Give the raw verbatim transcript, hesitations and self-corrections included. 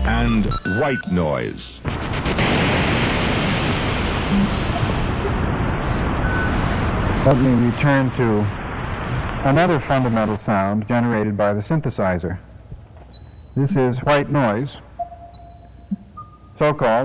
and white noise. Let me return to another fundamental sound generated by the synthesizer. This is white noise, so-called